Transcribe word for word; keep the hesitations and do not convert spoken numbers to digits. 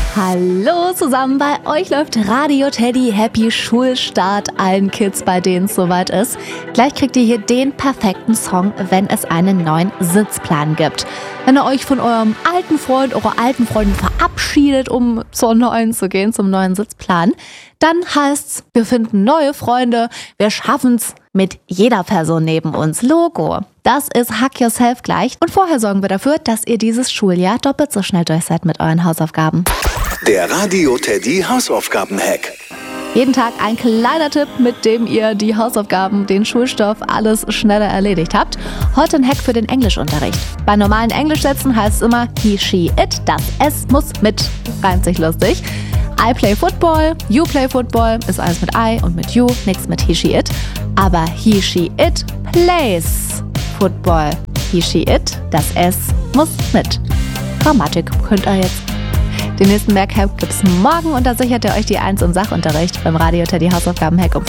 Hallo zusammen, bei euch läuft Radio Teddy. Happy Schulstart allen Kids, bei denen es soweit ist. Gleich kriegt ihr hier den perfekten Song, wenn es einen neuen Sitzplan gibt. Wenn ihr euch von eurem alten Freund, eurer alten Freundin verabschiedet, um zur neuen zu gehen, zum neuen Sitzplan, dann heißt's, wir finden neue Freunde, wir schaffen's mit jeder Person neben uns. Logo. Das ist Hack Yourself gleich. Und vorher sorgen wir dafür, dass ihr dieses Schuljahr doppelt so schnell durch seid mit euren Hausaufgaben. Der Radio Teddy Hausaufgaben-Hack. Jeden Tag ein kleiner Tipp, mit dem ihr die Hausaufgaben, den Schulstoff, alles schneller erledigt habt. Heute ein Hack für den Englischunterricht. Bei normalen Englischsätzen heißt es immer he, she, it. Das S muss mit. Reimt sich lustig. I play football, you play football, ist alles mit I und mit you, nichts mit he, she, it. Aber he, she, it plays football. He, she, it, das S muss mit. Grammatik könnt ihr jetzt. Den nächsten Merkhack gibt's morgen und da sichert ihr euch die eins im Sachunterricht beim Radio Teddy Hausaufgaben-Hack um